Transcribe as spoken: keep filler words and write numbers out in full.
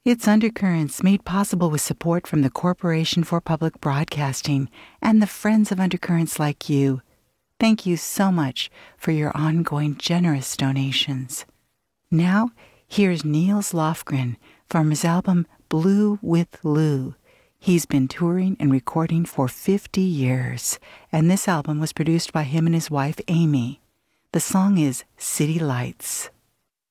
It's Undercurrents, made possible with support from the Corporation for Public Broadcasting and the friends of Undercurrents like you. Thank you so much for your ongoing generous donations. Now, here's Niels Lofgren from his album Blue with Lou. He's been touring and recording for fifty years, and this album was produced by him and his wife, Amy. The song is City Lights.